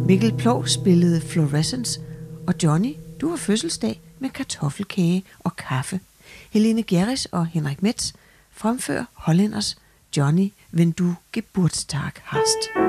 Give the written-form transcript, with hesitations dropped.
Mikkel Ploug spillede Fluorescence, og Johnny, du har fødselsdag med kartoffelkage og kaffe. Helene Gjerris og Henrik Metz fremfører hollænders Johnny, wenn du Geburtstag hast.